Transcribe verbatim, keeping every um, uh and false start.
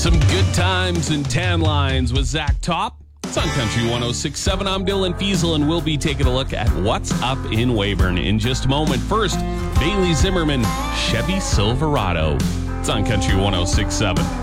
Some good times and tan lines with Zach Top. It's on Country one oh six point seven. I'm Dylan Fiesel, and we'll be taking a look at what's up in Weyburn in just a moment. First, Bailey Zimmerman, Chevy Silverado. It's on Country one oh six point seven.